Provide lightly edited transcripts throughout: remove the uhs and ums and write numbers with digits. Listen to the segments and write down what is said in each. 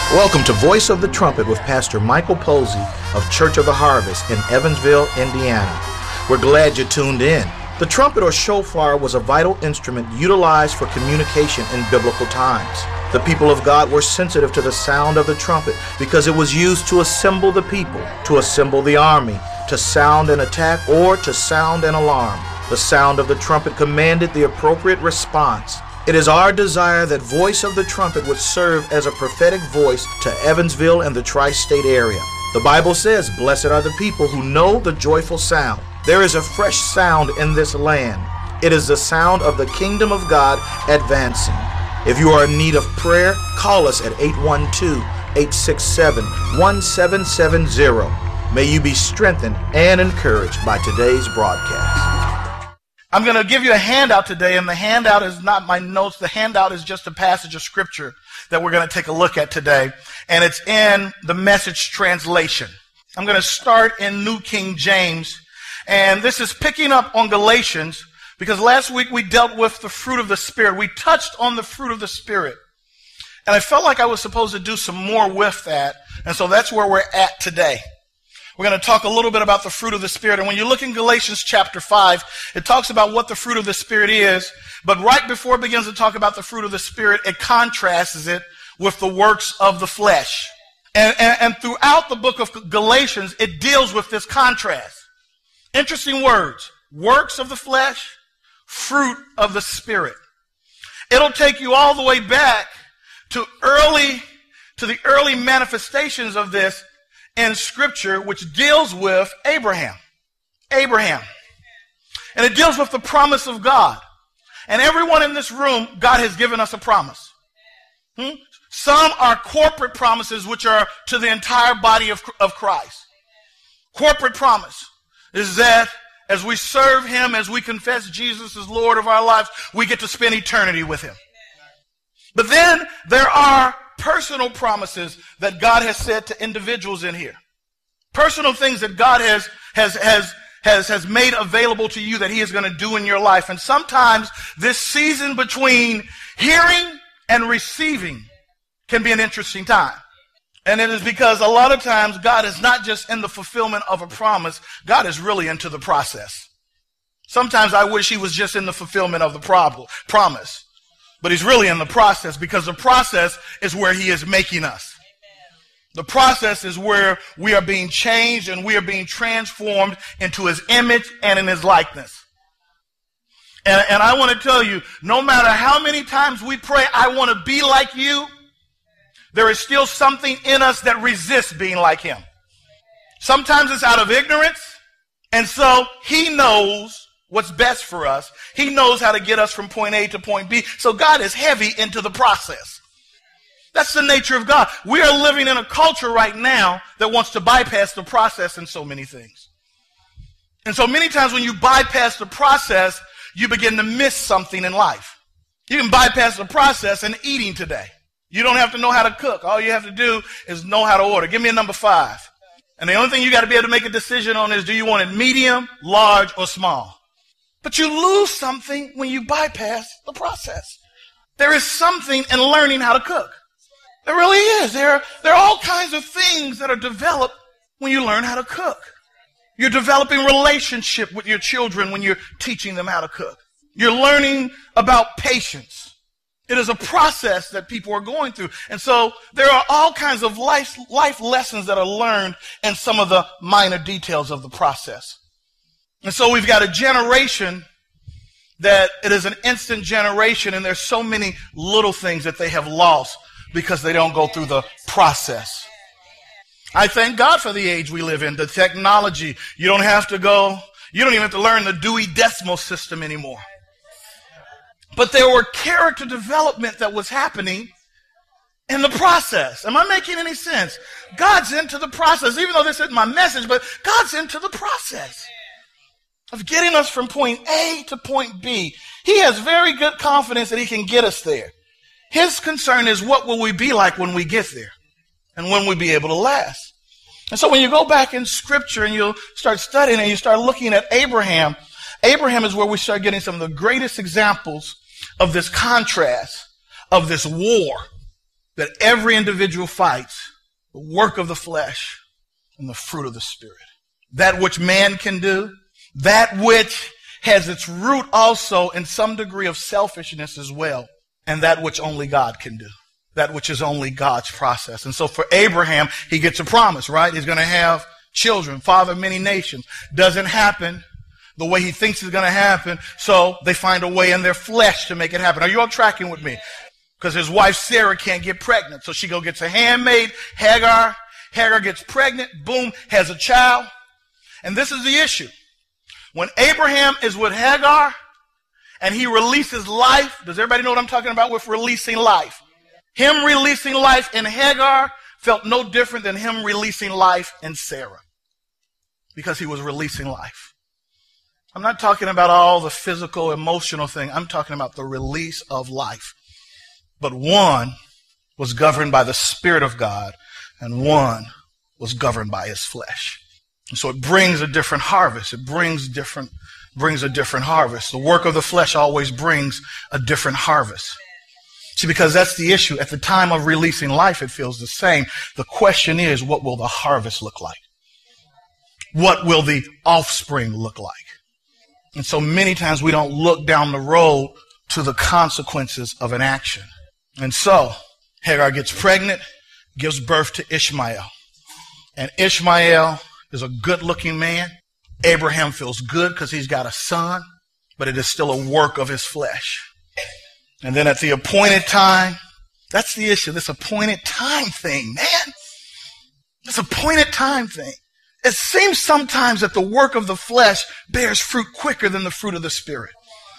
Welcome to Voice of the Trumpet with Pastor Michael Posey of Church of the Harvest in Evansville, Indiana. We're glad you tuned in. The trumpet or shofar was a vital instrument utilized for communication in biblical times. The people of God were sensitive to the sound of the trumpet because it was used to assemble the people, to assemble the army, to sound an attack, or to sound an alarm. The sound of the trumpet commanded the appropriate response. It is our desire that Voice of the Trumpet would serve as a prophetic voice to Evansville and the tri-state area. The Bible says, "Blessed are the people who know the joyful sound." There is a fresh sound in this land. It is the sound of the kingdom of God advancing. If you are in need of prayer, call us at 812-867-1770. May you be strengthened and encouraged by today's broadcast. I'm going to give you a handout today, and the handout is not my notes. The handout is just a passage of scripture that we're going to take a look at today, and it's in the Message translation. I'm going to start in New King James, and this is picking up on Galatians, because last week we dealt with the fruit of the Spirit. We touched on the fruit of the Spirit, and I felt like I was supposed to do some more with that, and so that's where we're at today. We're going to talk a little bit about the fruit of the Spirit. And when you look in Galatians chapter 5, it talks about what the fruit of the Spirit is. But right before it begins to talk about the fruit of the Spirit, it contrasts it with the works of the flesh. And throughout the book of Galatians, it deals with this contrast. Interesting words. Works of the flesh, fruit of the Spirit. It'll take you all the way back to the early manifestations of this in Scripture, which deals with Abraham. And it deals with the promise of God. And everyone in this room, God has given us a promise. Some are corporate promises, which are to the entire body of Christ. Corporate promise is that as we serve Him, as we confess Jesus as Lord of our lives, we get to spend eternity with Him. But then there are personal promises that God has said to individuals in here. Personal things that God has made available to you that He is going to do in your life. And sometimes this season between hearing and receiving can be an interesting time. And it is because a lot of times God is not just in the fulfillment of a promise, God is really into the process. Sometimes I wish He was just in the fulfillment of the promise. But He's really in the process, because the process is where He is making us. The process is where we are being changed and we are being transformed into His image and in His likeness. And I want to tell you, no matter how many times we pray, I want to be like you, there is still something in us that resists being like Him. Sometimes it's out of ignorance, and so He knows what's best for us. He knows how to get us from point A to point B. So God is heavy into the process. That's the nature of God. We are living in a culture right now that wants to bypass the process in so many things. And so many times when you bypass the process, you begin to miss something in life. You can bypass the process in eating today. You don't have to know how to cook. All you have to do is know how to order. Give me a number 5. And the only thing you got to be able to make a decision on is, do you want it medium, large, or small? But you lose something when you bypass the process. There is something in learning how to cook. There really is. There are all kinds of things that are developed when you learn how to cook. You're developing relationship with your children when you're teaching them how to cook. You're learning about patience. It is a process that people are going through. And so there are all kinds of life lessons that are learned in some of the minor details of the process. And so we've got a generation that it is an instant generation, and there's so many little things that they have lost because they don't go through the process. I thank God for the age we live in, the technology. You don't even have to learn the Dewey Decimal System anymore. But there were character development that was happening in the process. Am I making any sense? God's into the process, even though this isn't my message, but God's into the process of getting us from point A to point B. He has very good confidence that He can get us there. His concern is, what will we be like when we get there? And when we be able to last? And so when you go back in Scripture and you'll start studying and you start looking at Abraham, Abraham is where we start getting some of the greatest examples of this contrast, of this war that every individual fights the work of the flesh and the fruit of the Spirit. That which man can do, that which has its root also in some degree of selfishness as well, and that which only God can do. That which is only God's process. And so for Abraham, he gets a promise, right? He's going to have children, father of many nations. Doesn't happen the way he thinks it's going to happen, so they find a way in their flesh to make it happen. Are you all tracking with me? Because his wife Sarah can't get pregnant, so she go gets a handmaid, Hagar. Hagar gets pregnant, boom, has a child. And this is the issue. When Abraham is with Hagar and he releases life, does everybody know what I'm talking about with releasing life? Him releasing life in Hagar felt no different than him releasing life in Sarah, because he was releasing life. I'm not talking about all the physical, emotional thing. I'm talking about the release of life. But one was governed by the Spirit of God, and one was governed by his flesh. And so it brings a different harvest. It brings a different harvest. The work of the flesh always brings a different harvest. See, because that's the issue. At the time of releasing life, it feels the same. The question is, what will the harvest look like? What will the offspring look like? And so many times we don't look down the road to the consequences of an action. And so Hagar gets pregnant, gives birth to Ishmael. And Ishmael is a good-looking man. Abraham feels good because he's got a son, but it is still a work of his flesh. And then at the appointed time, that's the issue, this appointed time thing, man. This appointed time thing. It seems sometimes that the work of the flesh bears fruit quicker than the fruit of the Spirit.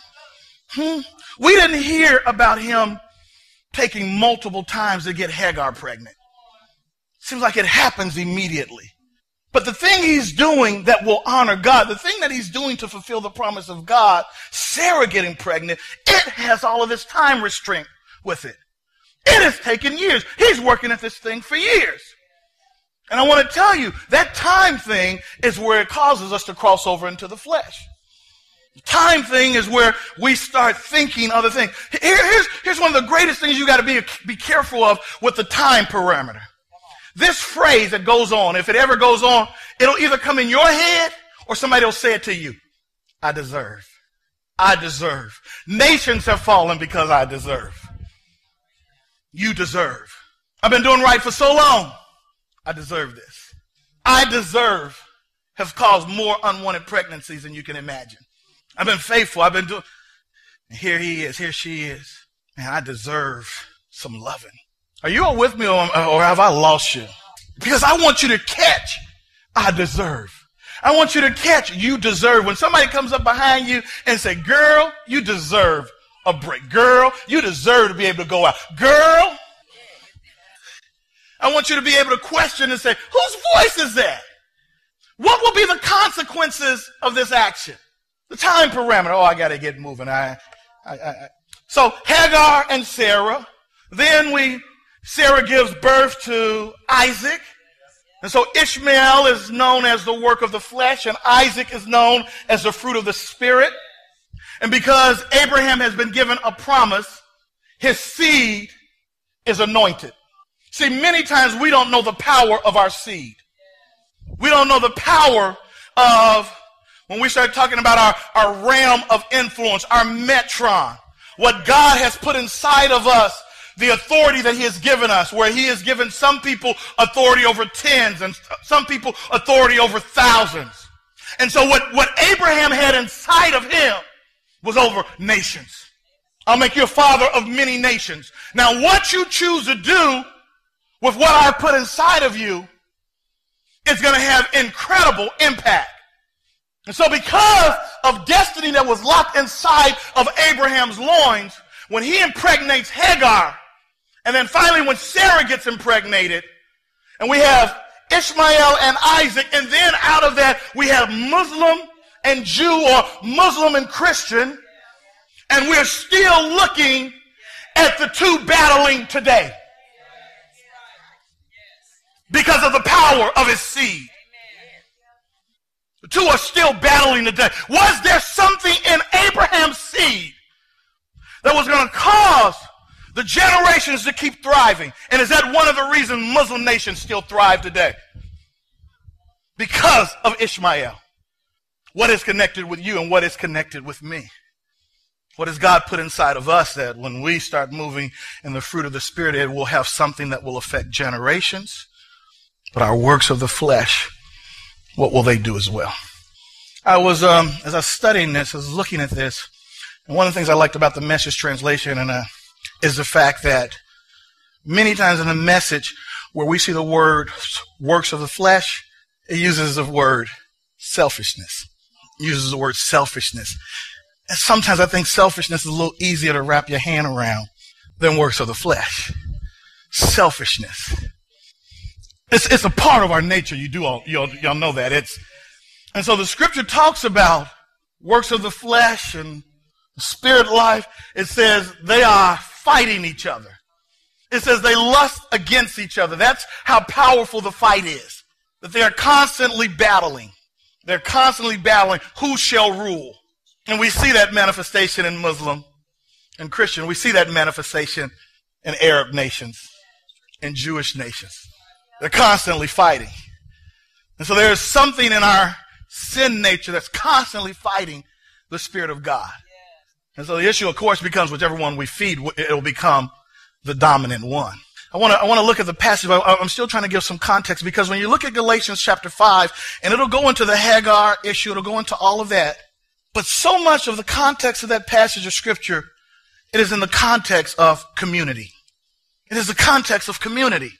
We didn't hear about him taking multiple times to get Hagar pregnant. Seems like it happens immediately. But the thing he's doing that will honor God, the thing that he's doing to fulfill the promise of God, Sarah getting pregnant, it has all of this time restraint with it. It has taken years. He's working at this thing for years. And I want to tell you, that time thing is where it causes us to cross over into the flesh. The time thing is where we start thinking other things. Here's one of the greatest things you got to be careful of with the time parameter. This phrase that goes on, if it ever goes on, it'll either come in your head or somebody will say it to you. I deserve. I deserve. Nations have fallen because I deserve. You deserve. I've been doing right for so long. I deserve this. I deserve has caused more unwanted pregnancies than you can imagine. I've been faithful. I've been doing. And here he is. Here she is. Man, I deserve some loving. Are you all with me or have I lost you? Because I want you to catch, I deserve. I want you to catch, you deserve. When somebody comes up behind you and say, girl, you deserve a break. Girl, you deserve to be able to go out. Girl, I want you to be able to question and say, whose voice is that? What will be the consequences of this action? The time parameter. Oh, I got to get moving. So Hagar and Sarah, then Sarah gives birth to Isaac. And so Ishmael is known as the work of the flesh, and Isaac is known as the fruit of the Spirit. And because Abraham has been given a promise, his seed is anointed. See, many times we don't know the power of our seed. We don't know the power of, when we start talking about our realm of influence, our metron, what God has put inside of us, the authority that he has given us, where he has given some people authority over tens and some people authority over thousands. And so what Abraham had inside of him was over nations. I'll make you a father of many nations. Now, what you choose to do with what I put inside of you is going to have incredible impact. And so because of destiny that was locked inside of Abraham's loins, when he impregnates Hagar, and then finally when Sarah gets impregnated, and we have Ishmael and Isaac, and then out of that we have Muslim and Jew, or Muslim and Christian, and we're still looking at the two battling today because of the power of his seed. The two are still battling today. Was there something in Abraham's seed that was going to cause the generations to keep thriving. And is that one of the reasons Muslim nations still thrive today? Because of Ishmael. What is connected with you and what is connected with me? What has God put inside of us that when we start moving in the fruit of the Spirit, it will have something that will affect generations? But our works of the flesh, what will they do as well? I was, as I was studying this, I was looking at this, and one of the things I liked about the Message translation is the fact that many times in the Message, where we see the word works of the flesh, it uses the word selfishness. It uses the word selfishness. And sometimes I think selfishness is a little easier to wrap your hand around than works of the flesh. Selfishness. It's a part of our nature. Y'all know that. And so the scripture talks about works of the flesh and the spirit life. It says they are fighting each other. It says they lust against each other. That's how powerful the fight is. That they are constantly battling. They're constantly battling who shall rule. And we see that manifestation in Muslim and Christian. We see that manifestation in Arab nations, in Jewish nations. They're constantly fighting. And so there is something in our sin nature that's constantly fighting the Spirit of God. And so the issue, of course, becomes whichever one we feed, it'll become the dominant one. I want to look at the passage. I'm still trying to give some context, because when you look at Galatians chapter 5, and it'll go into the Hagar issue, it'll go into all of that. But so much of the context of that passage of Scripture, it is in the context of community. It is the context of community.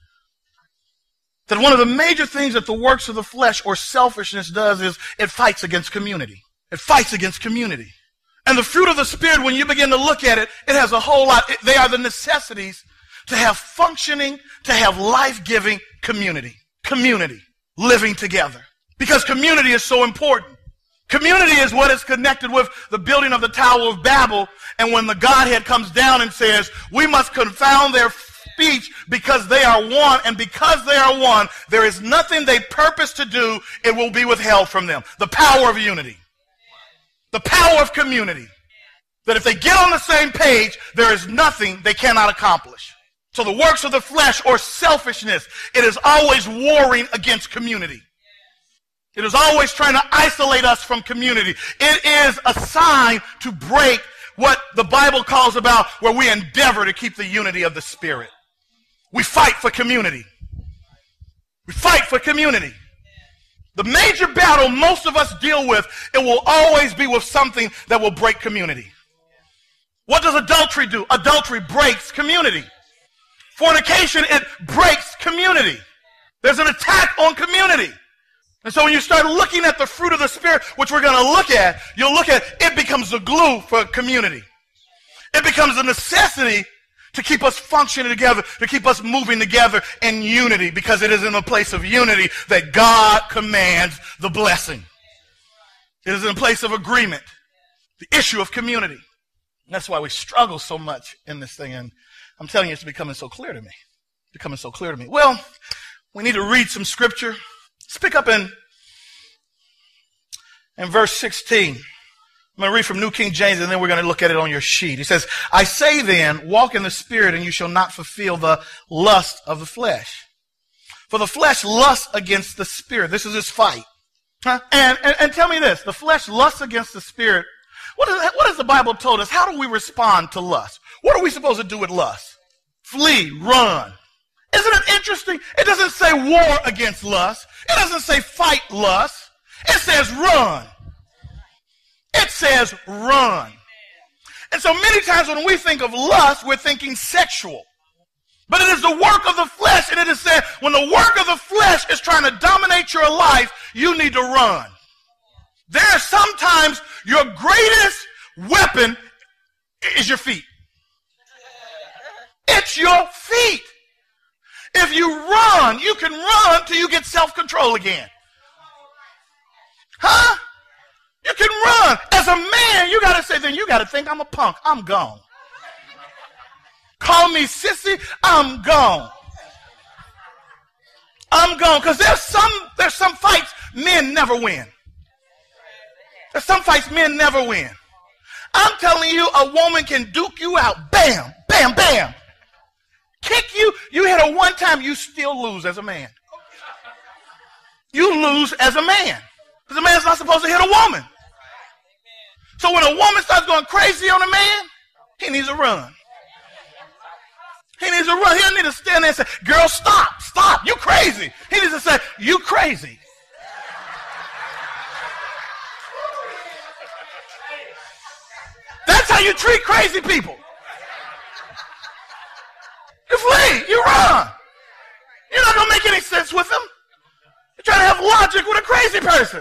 That one of the major things that the works of the flesh or selfishness does is it fights against community. It fights against community. And the fruit of the Spirit, when you begin to look at it, it has a whole lot. They are the necessities to have functioning, to have life-giving community. Community. Living together. Because community is so important. Community is what is connected with the building of the Tower of Babel. And when the Godhead comes down and says, we must confound their speech because they are one. And because they are one, there is nothing they purpose to do. It will be withheld from them. The power of unity. The power of community. That if they get on the same page, there is nothing they cannot accomplish. So the works of the flesh or selfishness, it is always warring against community. It is always trying to isolate us from community. It is a sign to break what the Bible calls about where we endeavor to keep the unity of the Spirit. We fight for community. We fight for community. The major battle most of us deal with, it will always be with something that will break community. What does adultery do? Adultery breaks community. Fornication, it breaks community. There's an attack on community. And so when you start looking at the fruit of the Spirit, which we're going to look at, you'll look at it becomes the glue for community. It becomes a necessity to keep us functioning together, to keep us moving together in unity, because it is in a place of unity that God commands the blessing. It is in a place of agreement, the issue of community. And that's why we struggle so much in this thing. And I'm telling you, it's becoming so clear to me. Becoming so clear to me. Well, we need to read some scripture. Let's pick up in verse 16. I'm going to read from New King James, and then we're going to look at it on your sheet. He says, I say then, walk in the Spirit, and you shall not fulfill the lust of the flesh. For the flesh lusts against the Spirit. This is his fight. Huh? And tell me this, the flesh lusts against the Spirit. What has the Bible told us? How do we respond to lust? What are we supposed to do with lust? Flee, run. Isn't it interesting? It doesn't say war against lust. It doesn't say fight lust. It says run. It says run. And so many times when we think of lust, we're thinking sexual. But it is the work of the flesh, and it is said when the work of the flesh is trying to dominate your life, you need to run. There are sometimes your greatest weapon is your feet. It's your feet. If you run, you can run till you get self-control again. Huh? You can run. As a man, you got to say, then you got to think I'm a punk. I'm gone. Call me sissy. I'm gone. I'm gone. Because there's some fights men never win. There's some fights men never win. I'm telling you, a woman can duke you out. Bam, bam. bam, bam. Kick you. You hit her one time, you still lose as a man. You lose as a man. Because a man's not supposed to hit a woman. So when a woman starts going crazy on a man, he needs to run. He needs to run. He doesn't need to stand there and say, girl, stop, stop, you crazy. He needs to say, you crazy. That's how you treat crazy people. You flee, you run. You're not going to make any sense with them. You're trying to have logic with a crazy person.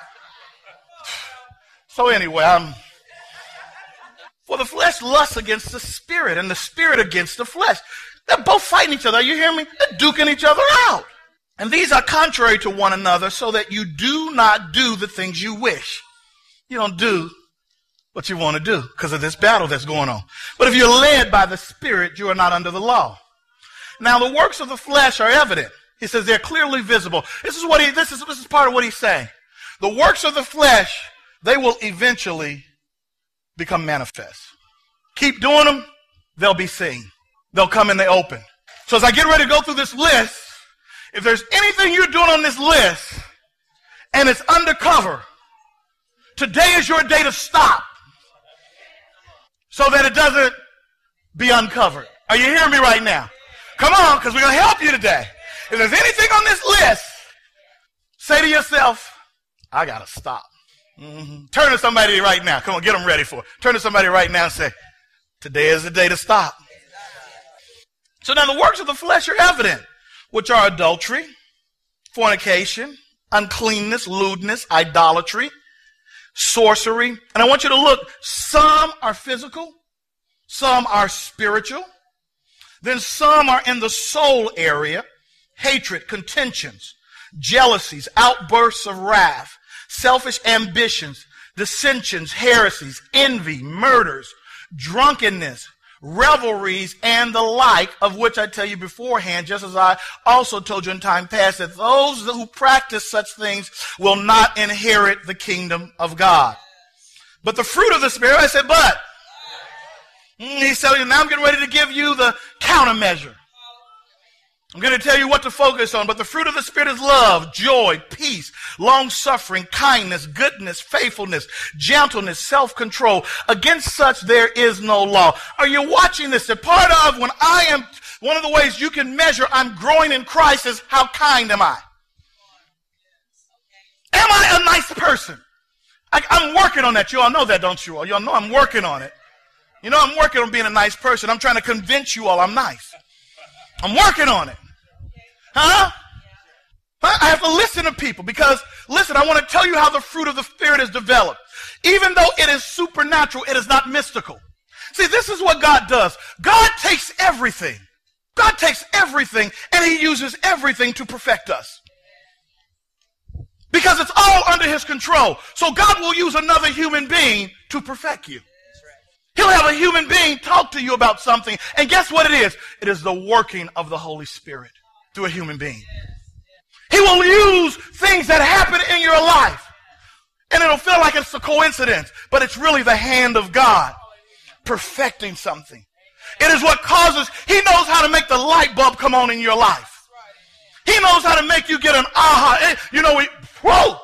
So anyway, for the flesh lusts against the spirit, and the spirit against the flesh. They're both fighting each other. You hear me? They're duking each other out. And these are contrary to one another, so that you do not do the things you wish. You don't do what you want to do because of this battle that's going on. But if you're led by the Spirit, you are not under the law. Now, the works of the flesh are evident. He says they're clearly visible. This is part of what he's saying. The works of the flesh, they will eventually become manifest. Keep doing them, they'll be seen. They'll come in the open. So as I get ready to go through this list, if there's anything you're doing on this list and it's undercover, today is your day to stop so that it doesn't be uncovered. Are you hearing me right now? Come on, because we're going to help you today. If there's anything on this list, say to yourself, I got to stop. Turn to somebody right now. Come on, get them ready for it. Turn to somebody right now and say, today is the day to stop. So now the works of the flesh are evident, which are adultery, fornication, uncleanness, lewdness, idolatry, sorcery. And I want you to look. Some are physical. Some are spiritual. Then some are in the soul area. Hatred, contentions, jealousies, outbursts of wrath, selfish ambitions, dissensions, heresies, envy, murders, drunkenness, revelries, and the like, of which I tell you beforehand, just as I also told you in time past, that those who practice such things will not inherit the kingdom of God. But the fruit of the Spirit, I said, but. He said, now I'm getting ready to give you the countermeasure. I'm going to tell you what to focus on, but the fruit of the Spirit is love, joy, peace, long-suffering, kindness, goodness, faithfulness, gentleness, self-control. Against such there is no law. Are you watching this? A part of one of the ways you can measure I'm growing in Christ is how kind am I? Am I a nice person? I'm working on that. You all know that, don't you all? You all know I'm working on it. You know I'm working on being a nice person. I'm trying to convince you all I'm nice. I'm working on it. Huh? I have to listen to people because, listen, I want to tell you how the fruit of the Spirit is developed. Even though it is supernatural, it is not mystical. See, this is what God does. God takes everything. God takes everything and he uses everything to perfect us. Because it's all under his control. So God will use another human being to perfect you. He'll have a human being talk to you about something. And guess what it is? It is the working of the Holy Spirit through a human being. He will use things that happen in your life. And it'll feel like it's a coincidence. But it's really the hand of God perfecting something. It is what causes, he knows how to make the light bulb come on in your life. He knows how to make you get an aha. You know, whoa.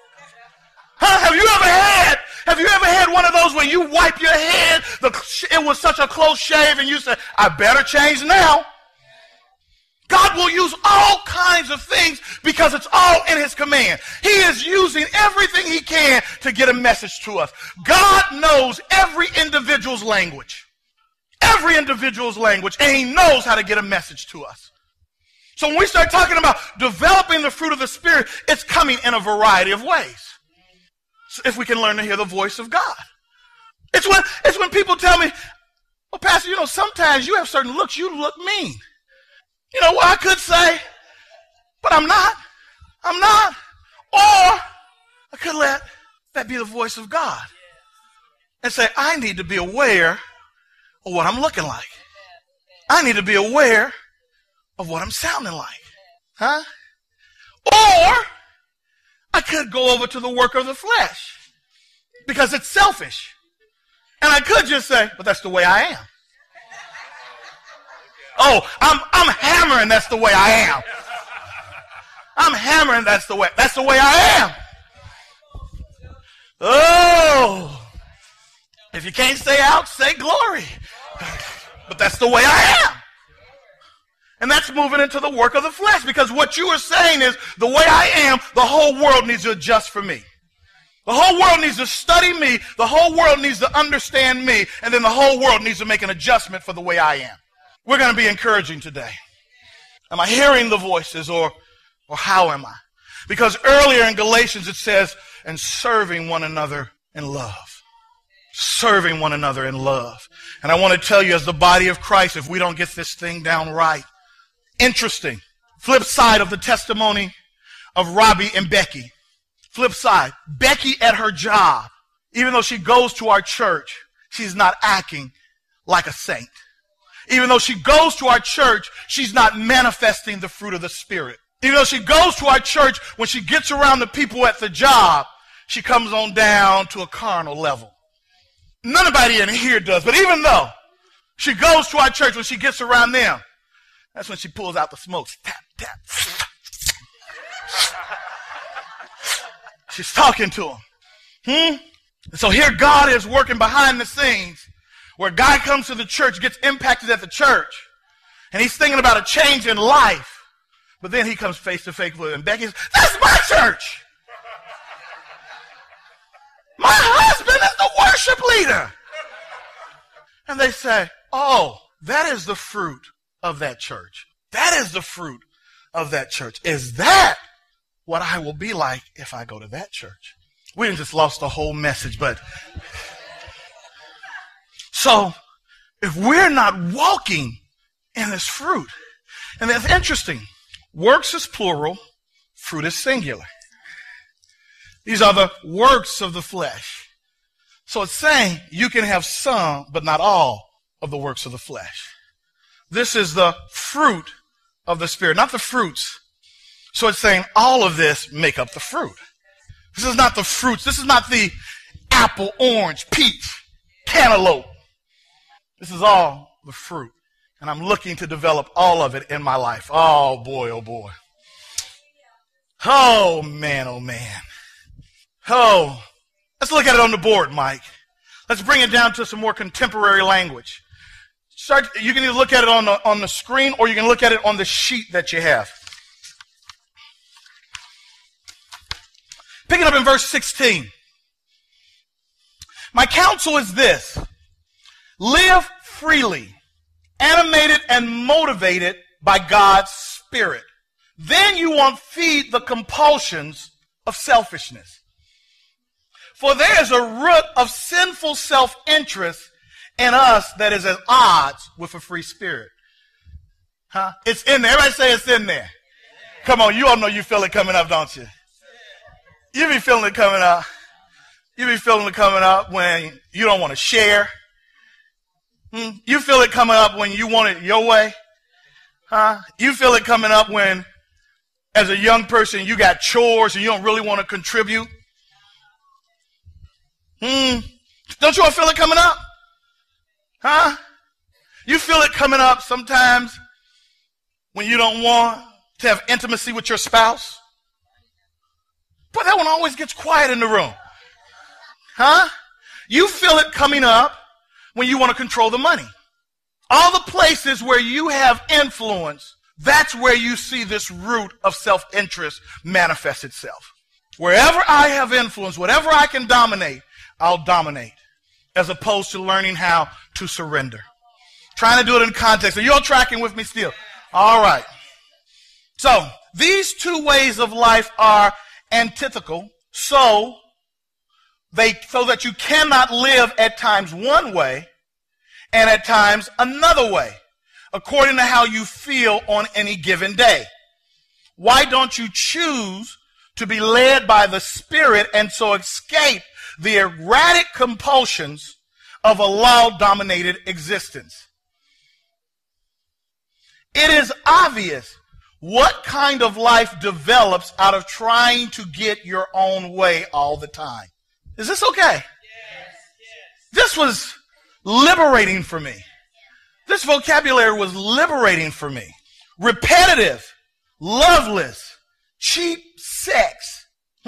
Huh? Have you ever had one of those where you wipe your head, it was such a close shave, and you said, I better change now? God will use all kinds of things because it's all in his command. He is using everything he can to get a message to us. God knows every individual's language. Every individual's language, and he knows how to get a message to us. So when we start talking about developing the fruit of the Spirit, it's coming in a variety of ways. If we can learn to hear the voice of God. It's when people tell me, well, Pastor, sometimes you have certain looks, you look mean. You know what I could say, but I'm not. I'm not. Or I could let that be the voice of God and say, I need to be aware of what I'm looking like. I need to be aware of what I'm sounding like. Huh? Or I could go over to the work of the flesh because it's selfish. And I could just say, but that's the way I am. Oh, I'm hammering that's the way I am. I'm hammering that's the way I am. Oh, if you can't say out, say glory. But that's the way I am. And that's moving into the work of the flesh, because what you are saying is the way I am, the whole world needs to adjust for me. The whole world needs to study me. The whole world needs to understand me. And then the whole world needs to make an adjustment for the way I am. We're going to be encouraging today. Am I hearing the voices, or how am I? Because earlier in Galatians it says, and serving one another in love. Serving one another in love. And I want to tell you, as the body of Christ, if we don't get this thing down right, interesting. Flip side of the testimony of Robbie and Becky. Flip side. Becky at her job, even though she goes to our church, she's not acting like a saint. Even though she goes to our church, she's not manifesting the fruit of the Spirit. Even though she goes to our church, when she gets around the people at the job, she comes on down to a carnal level. Nobody in here does, but even though she goes to our church, when she gets around them, that's when she pulls out the smokes. Tap, tap. She's talking to them. And so here God is working behind the scenes, where a guy comes to the church, gets impacted at the church, and he's thinking about a change in life. But then he comes face to face with him. Becky says, that's my church. My husband is the worship leader. And they say, oh, that is the fruit of that church. That is the fruit of that church. Is that what I will be like if I go to that church? We just lost the whole message, but so if we're not walking in this fruit, and that's interesting. Works is plural, fruit is singular. These are the works of the flesh. So it's saying you can have some, but not all of the works of the flesh. This is the fruit of the Spirit, not the fruits. So it's saying all of this make up the fruit. This is not the fruits. This is not the apple, orange, peach, cantaloupe. This is all the fruit. And I'm looking to develop all of it in my life. Oh, boy, oh, boy. Oh, man, oh, man. Oh, let's look at it on the board, Mike. Let's bring it down to some more contemporary language. You can either look at it on the screen, or you can look at it on the sheet that you have. Picking up in verse 16. My counsel is this: live freely, animated and motivated by God's Spirit. Then you won't feed the compulsions of selfishness. For there is a root of sinful self-interest in us that is at odds with a free spirit. Huh? It's in there. Everybody say it's in there. Come on, you all know you feel it coming up, don't you? You be feeling it coming up. You be feeling it coming up when you don't want to share. You feel it coming up when you want it your way. Huh? You feel it coming up when, as a young person, you got chores and you don't really want to contribute. Don't you all feel it coming up? Huh? You feel it coming up sometimes when you don't want to have intimacy with your spouse. But that one always gets quiet in the room. Huh? You feel it coming up when you want to control the money. All the places where you have influence, that's where you see this root of self-interest manifest itself. Wherever I have influence, whatever I can dominate, I'll dominate, as opposed to learning how to surrender. Trying to do it in context. Are you all tracking with me still? All right. So these two ways of life are antithetical, so that you cannot live at times one way and at times another way, according to how you feel on any given day. Why don't you choose to be led by the Spirit and so escape the erratic compulsions of a law-dominated existence? It is obvious what kind of life develops out of trying to get your own way all the time. Is this okay? Yes. This was liberating for me. This vocabulary was liberating for me. Repetitive, loveless, cheap sex.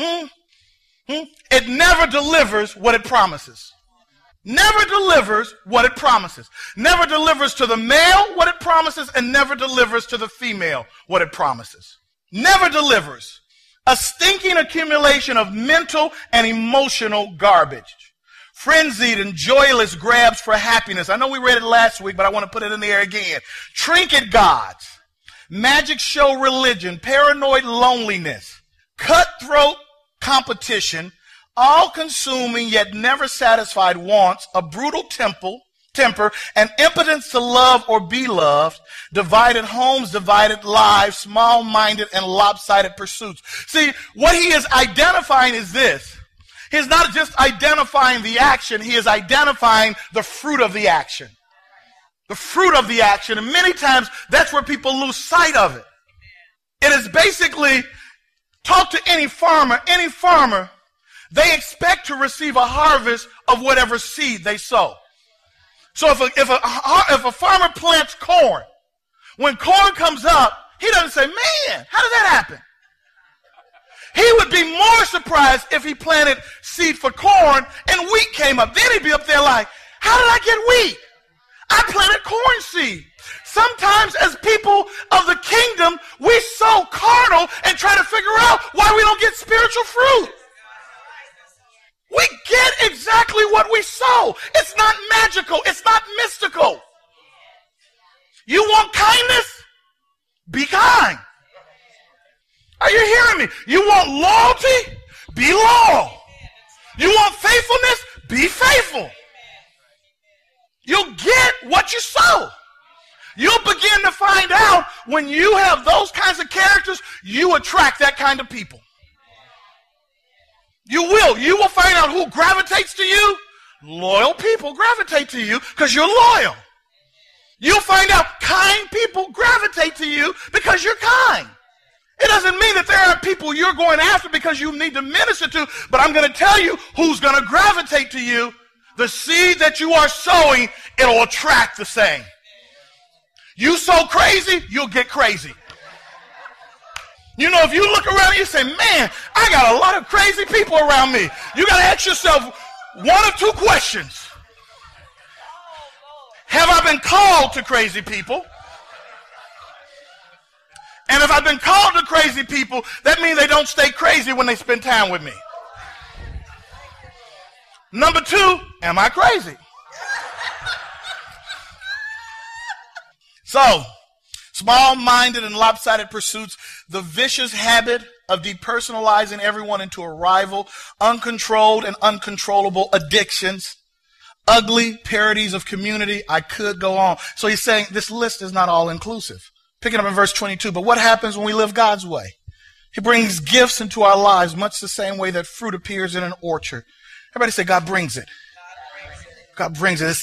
It never delivers what it promises. Never delivers what it promises. Never delivers to the male what it promises, and never delivers to the female what it promises. Never delivers. A stinking accumulation of mental and emotional garbage. Frenzied and joyless grabs for happiness. I know we read it last week, but I want to put it in the air again. Trinket gods. Magic show religion. Paranoid loneliness. Cutthroat competition. All-consuming yet never satisfied wants, a brutal temper, an impotence to love or be loved, divided homes, divided lives, small-minded and lopsided pursuits. See, what he is identifying is this. He's not just identifying the action, he is identifying the fruit of the action. The fruit of the action, and many times that's where people lose sight of it. It is basically, talk to any farmer, they expect to receive a harvest of whatever seed they sow. So if a farmer plants corn, when corn comes up, he doesn't say, man, how did that happen? He would be more surprised if he planted seed for corn and wheat came up. Then he'd be up there like, how did I get wheat? I planted corn seed. Sometimes as people of the kingdom, we sow carnal and try to figure out why we don't get spiritual fruit. We get exactly what we sow. It's not magical. It's not mystical. You want kindness? Be kind. Are you hearing me? You want loyalty? Be loyal. You want faithfulness? Be faithful. You'll get what you sow. You'll begin to find out when you have those kinds of characters, you attract that kind of people. You will. You will find out who gravitates to you. Loyal people gravitate to you because you're loyal. You'll find out kind people gravitate to you because you're kind. It doesn't mean that there are people you're going after because you need to minister to, but I'm going to tell you who's going to gravitate to you. The seed that you are sowing, it'll attract the same. You sow crazy, you'll get crazy. You know, if you look around and you say, man, I got a lot of crazy people around me. You got to ask yourself one of two questions. Have I been called to crazy people? And if I've been called to crazy people, that means they don't stay crazy when they spend time with me. Number two, am I crazy? So, small-minded and lopsided pursuits, the vicious habit of depersonalizing everyone into a rival, uncontrolled and uncontrollable addictions, ugly parodies of community. I could go on. So he's saying this list is not all-inclusive. Picking up in verse 22, but what happens when we live God's way? He brings gifts into our lives, much the same way that fruit appears in an orchard. Everybody say, God brings it. God brings it.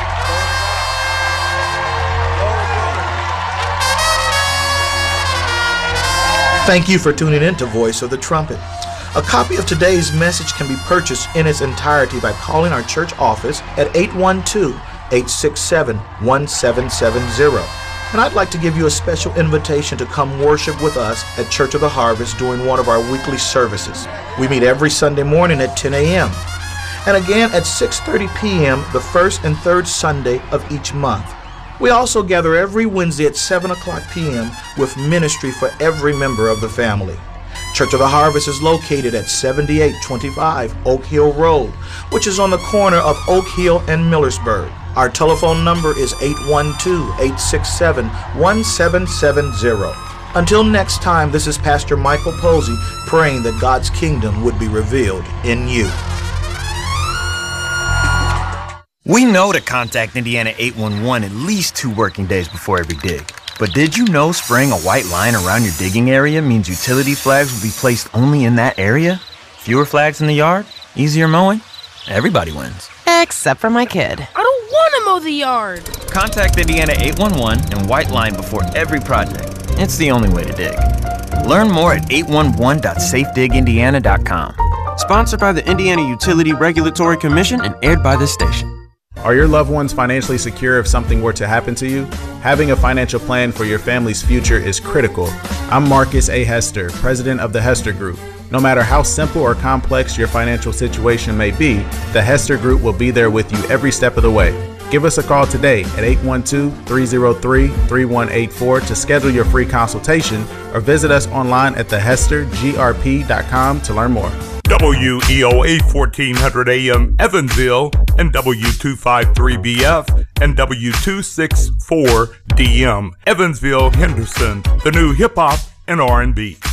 Thank you for tuning in to Voice of the Trumpet. A copy of today's message can be purchased in its entirety by calling our church office at 812-867-1770. And I'd like to give you a special invitation to come worship with us at Church of the Harvest during one of our weekly services. We meet every Sunday morning at 10 a.m. and again at 6:30 p.m. the first and third Sunday of each month. We also gather every Wednesday at 7 o'clock p.m. with ministry for every member of the family. Church of the Harvest is located at 7825 Oak Hill Road, which is on the corner of Oak Hill and Millersburg. Our telephone number is 812-867-1770. Until next time, this is Pastor Michael Posey praying that God's kingdom would be revealed in you. We know to contact Indiana 811 at least 2 working days before every dig. But did you know spraying a white line around your digging area means utility flags will be placed only in that area? Fewer flags in the yard? Easier mowing? Everybody wins. Except for my kid. I don't want to mow the yard. Contact Indiana 811 and white line before every project. It's the only way to dig. Learn more at 811.safedigindiana.com. Sponsored by the Indiana Utility Regulatory Commission and aired by this station. Are your loved ones financially secure if something were to happen to you? Having a financial plan for your family's future is critical. I'm Marcus A. Hester, president of the Hester Group. No matter how simple or complex your financial situation may be, the Hester Group will be there with you every step of the way. Give us a call today at 812-303-3184 to schedule your free consultation, or visit us online at thehestergrp.com to learn more. WEOA 1400 AM Evansville and W253BF and W264DM Evansville Henderson, the new hip hop and R&B.